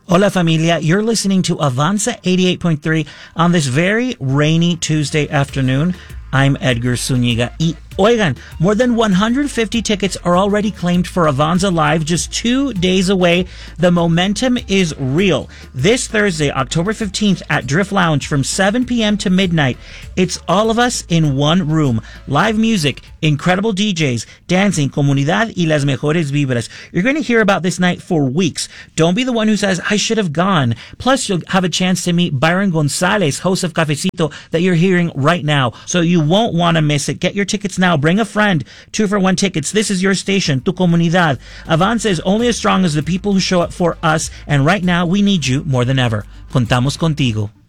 Hola familia, you're listening to Avanza 88.3 on this very rainy Tuesday afternoon. I'm Edgar Zuniga. Y oigan, more than 150 tickets are already claimed for Avanza Live, just 2 days away. The momentum is real. This Thursday, October 15th at Drift Lounge from 7 p.m. to midnight. It's all of us in one room. Live music, incredible DJs, dancing, comunidad y las mejores vibras. You're going to hear about this night for weeks. Don't be the one who says, I should have gone. Plus, you'll have a chance to meet Byron Gonzalez, host of Cafecito, that you're hearing right now. So you won't want to miss it. Get your tickets now. Bring a friend. 2-for-1 tickets. This is your station, Tu Comunidad. Avanza is only as strong as the people who show up for us, and right now we need you more than ever. Contamos contigo.